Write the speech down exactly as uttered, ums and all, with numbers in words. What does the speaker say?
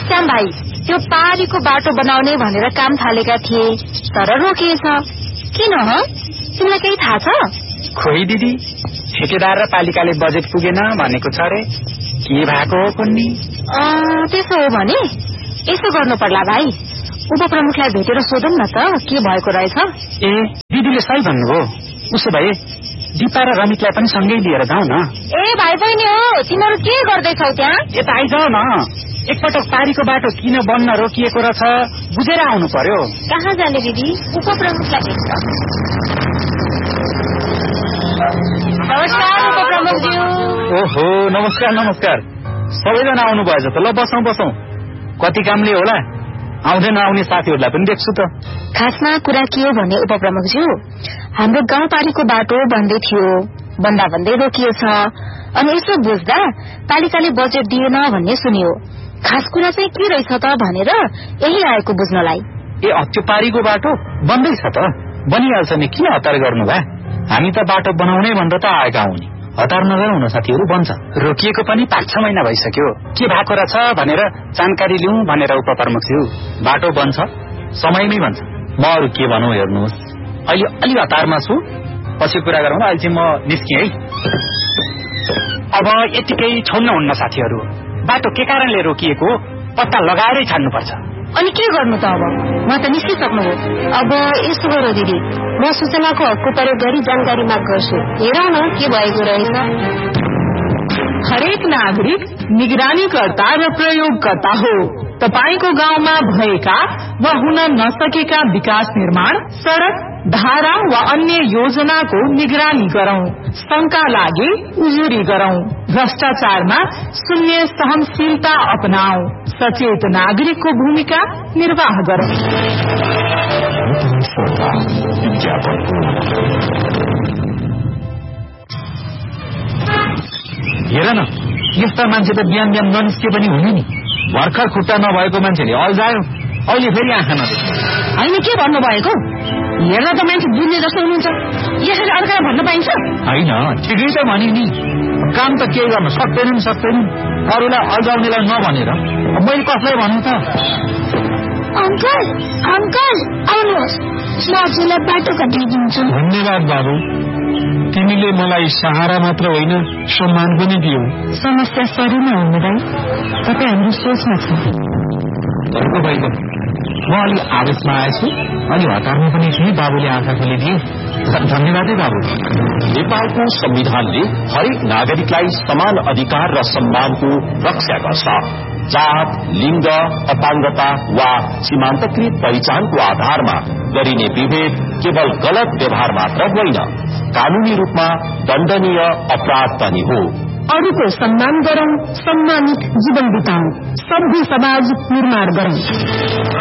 श्याम भाइ, त्यो पारीको बाटो बनाउने भनेर काम थालेका थिए, तर रोकिएछ। किन ह? तिमीलाई केही थाहा छ? खोइ दिदी, ठेकेदार र पालिकाले बजेट पुगेन भनेको छ रे। के भएको हो कुन्नी? त्यसो हो भने यसो गर्नु पर्ला भाइ, उपप्रमुखलाई भेटेर सोधौं न त के भएको रहेछ। ए, दिदीले सही भन्नुभयो। उसो भए दिपा र रमितलाई पनि सँगै लिएर जाउँ न। ए भाइ बहिनी हो, तिमीहरू के गर्दैछौ त्यहाँ? यता आइजाऊ न। एकपटक पारीको बाटो किन बन्न रोकिएको रहेछ बुझेर आउनु पर्यो। कहाँ जाने दिदी? उपप्रमुखलाई भेट्न। नमस्कार उपप्रमुखज्यू। ओहो, नमस्कार नमस्कार। सबैजना आउनु भएछ त। ल बसौं बसौं। कति कामले होला, आउँदै नआउने साथीहरूलाई पनि देख्छु त। खासमा कुरा के हो भने उपप्रमुखज्यू, हाम्रो गाउँपारीको बाटो बन्दै थियो, बन्दा बन्दै रोकिएछ। अनि यसो बुझ्दा पालिकाले बजेट दिएन भन्ने सुनियो। खास कुरा चाहिँ के रहेछ त भनेर यही आएको बुझ्नलाई। ए, त्यो पारीको बाटो बन्दैछ त। बनिहाल्छ नि, किन हतार गर्नु भए? हामी त बाटो बनाउनै भनेर त आएका हौ नि। हतार नगरौँ न साथीहरू, बन्छ। रोकिएको पनि पाँच छ महिना भइसक्यो। के भएको रहेछ भनेर जानकारी लिउँ भनेर उपप्रमुखज्यू। बाटो बन्छ, समयमै बन्छ। म अरू के भनौँ हेर्नुहोस्, अहिले अलि हतारमा छु, पछि कुरा गरौँ। अहिले चाहिँ म निस्केँ है। अब यतिकै छोड्न हुन्न साथीहरू। बाटो के कारणले रोकिएको पत्ता लगाएरै छाड्नुपर्छ। अनि के गर्नु त अब? म त निस्किसक्नु हो। अब यस्तो गरौँ दिदी, म सूचनाको हकको प्रयोग गरी जानकारी माग गर्छु। हेरौँ न के भएको रहेछ। हरेक नागरिक निगरानीकर्ता र प्रयोगकर्ता हो। तपाईको गाउँमा भएका वा हुन नसकेका विकास निर्माण, सड़क, धारा वा अन्य योजनाको निगरानी गरौं। शंका लागे उजुरी गरौं। भ्रष्टाचारमा शून्य सहनशीलता अपनाऊ। सचेत नागरिकको भूमिका निर्वाह गरौं। हेर न, यस्ता मान्छे त बिहान बिहान ननिस्के पनि हुने नि। भर्खर खुट्टा नभएको मान्छेले अल्झायो, अहिले फेरि आँखा नदेख्छ। होइन के भन्नु भएको? हेर्न त मान्छे बुझ्ने जस्तो हुनुहुन्छ, यसरी अर्कालाई भन्न पाइन्छ? होइन, ठिकै त भन्यो नि। काम त केही गर्न सक्दैनन् सक्दैनन् अरूलाई अल्झाउनेलाई नभनेर मैले कसलाई भन्नु त? अंकल अंकल आउनुहोस्, म हजुरलाई बाटो कटाइदिन्छु। धन्यवाद बाबु, तिमीले मलाई सहारा मात्र होइन सम्मान पनि दियौ। समस्या सरी नै हुनु भाइ, तपाईँ हाम्रो सोचमा छ। अर्को भाइ, म अलि आवेशमा आएछु, अलि हतारमा पनि थिएँ। बाबुले आँखा खोलिदिए, धन्यवादै बाबु। नेपालको संविधानले हरेक नागरिकलाई समान अधिकार र सम्मानको रक्षा गर्छ। जात, लिंग, अपाङ्गता वा सीमान्तकृत पहिचानको आधारमा गरिने विभेद केवल गलत व्यवहार मात्र होइन, कानूनी रूपमा दण्डनीय अपराध पनि हो। अरूको सम्मान गरौं, सम्मानित जीवन बिताऊ, सभ्य समाज निर्माण गरौं।